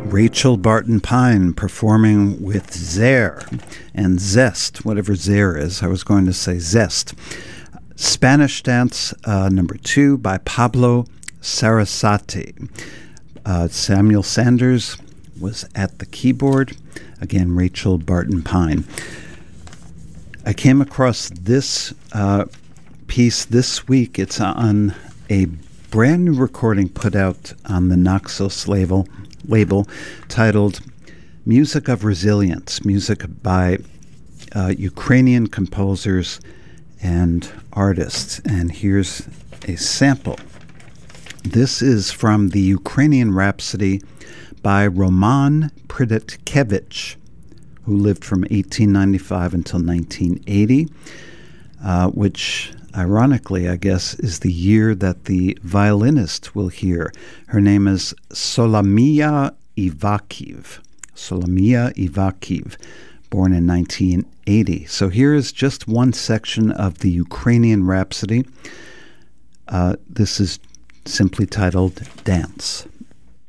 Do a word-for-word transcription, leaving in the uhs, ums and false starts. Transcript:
Rachel Barton Pine performing with Zer and Zest, whatever Zer is. I was going to say Zest. Spanish Dance uh, number two by Pablo Sarasate. Uh, Samuel Sanders was at the keyboard. Again, Rachel Barton Pine. I came across this uh, piece this week. It's on a brand new recording put out on the Naxos label, label titled Music of Resilience, music by uh, Ukrainian composers and artists. And here's a sample. This is from the Ukrainian Rhapsody by Roman Pridatkevich, who lived from eighteen ninety-five until nineteen eighty, uh, which, ironically, I guess, is the year that the violinist will hear. Her name is Solomia Ivakiv. Solomia Ivakiv, born in nineteen eighty. So here is just one section of the Ukrainian Rhapsody. Uh, this is simply titled Dance.